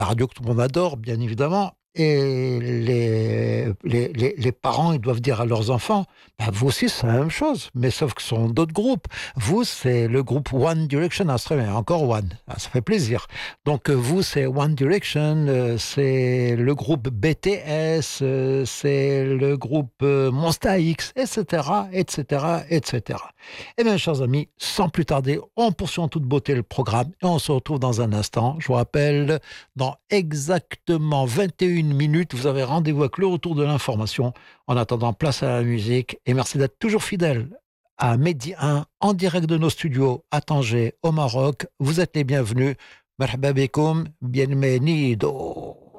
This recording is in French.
la radio que tout le monde adore, bien évidemment. Et les parents, ils doivent dire à leurs enfants, bah, vous aussi, c'est la même chose, mais sauf que ce sont d'autres groupes. Vous, c'est le groupe One Direction. Ah, c'est très bien, encore One. Ah, ça fait plaisir. Donc, vous, c'est One Direction, c'est le groupe BTS, c'est le groupe Monsta X, etc., etc., etc. Eh bien, chers amis, sans plus tarder, on poursuit en toute beauté le programme et on se retrouve dans un instant. Je vous rappelle, dans exactement 21 minutes, vous avez rendez-vous avec le retour de l'information. En attendant, place à la musique et merci d'être toujours fidèle à Medi 1 en direct de nos studios à Tanger, au Maroc. Vous êtes les bienvenus. Marhaba bikoum, bienvenido.